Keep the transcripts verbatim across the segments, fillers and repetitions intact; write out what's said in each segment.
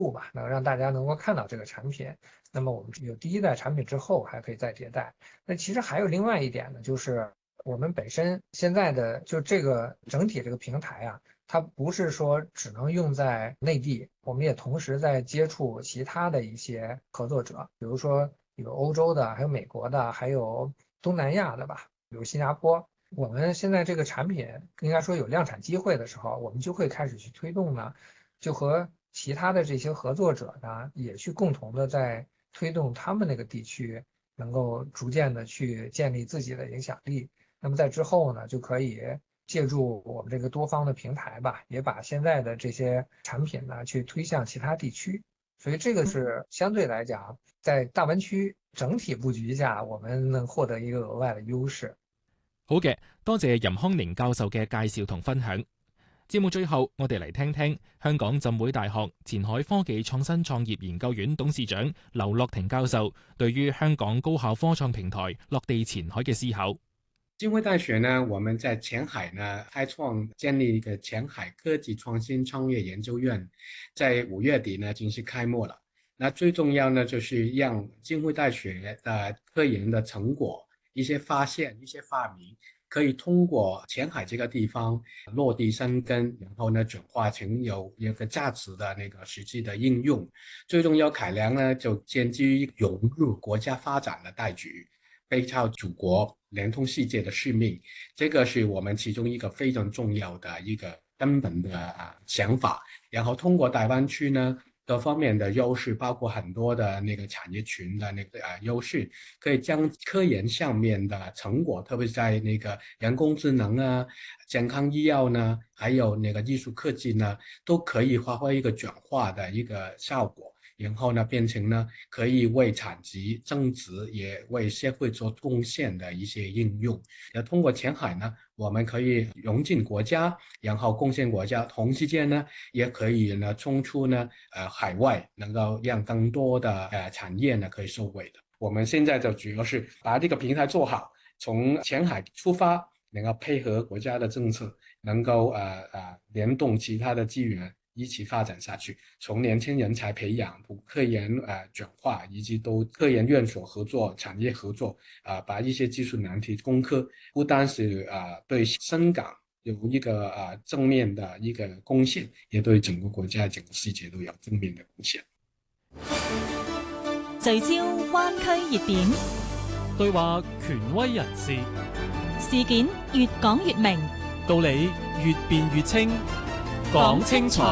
布吧，能让大家能够看到这个产品。那么我们有第一代产品之后，还可以再迭代。那其实还有另外一点呢，就是我们本身现在的就这个整体这个平台啊，它不是说只能用在内地，我们也同时在接触其他的一些合作者，比如说有欧洲的，还有美国的，还有东南亚的吧，比如新加坡。我们现在这个产品应该说有量产机会的时候，我们就会开始去推动呢，就和其他的这些合作者呢，也去共同的在推动他们那个地区能够逐渐的去建立自己的影响力。那么在之后呢，就可以借助我们这个多方的平台吧，也把现在的这些产品呢去推向其他地区。所以这个是相对来講，在大灣區整體佈局下，我們能獲得一個額外的優勢。 好嘅，多謝任康寧教授嘅介紹同分享。節目最後，我哋嚟聽聽香港浸會大學前海科技創新創業研究院董事長劉樂庭教授對於香港高校科創平台落地前海嘅思考。 浸會大學呢，我們在前海呢開創建立一個前海科技創新創業研究院，在五月底呢正式開幕了。那最重要呢，就是讓浸會大學的科研的成果、一些發現、一些發明，可以通過前海這個地方落地生根，然後呢轉化成有一個價值的那個實際的應用。最重要考量呢，就建基於融入國家發展的大局，背靠祖國、聯通世界的使命，這個是我們其中一個非常重要的一個根本的啊想法。然後通過大灣區呢，各方面的優勢，包括很多的那個產業群的那個啊優勢，可以將科研上面的成果，特別是在那個人工智能啊、健康醫藥呢，還有那個藝術科技呢，都可以發揮一個轉化的一個效果。然後呢，變成呢可以為產值增值，也為社會做貢獻的一些應用。要通過前海呢，我們可以融進國家，然後貢獻國家，同時間呢，也可以呢衝出呢，呃海外，能夠讓更多的呃產業呢可以受惠的。我們現在就主要是把這個平台做好，從前海出發，能夠配合國家的政策，能夠呃呃聯動其他的資源。一起發展下去，從年輕人才培養、科研呃轉化，以及都科研院所合作、產業合作啊、呃，把一些技術難題攻克，不單是啊、呃、對深港有一個啊、呃、正面的一個貢獻，也對整個國家、整個世界都有正面的貢獻。 聚焦灣區熱點， 對話權威人士， 事件越講越明， 道理越辯越清。 講清楚。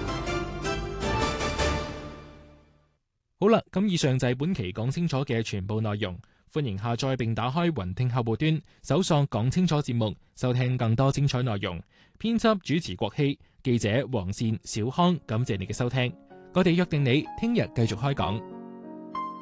好啦，咁以上就係本期講清楚嘅全部內容。歡迎下載並打開雲聽客戶端，搜索講清楚節目，收聽更多精彩內容。編輯主持國希，記者黃善、小康，感謝你嘅收聽。我哋約定你聽日繼續開講。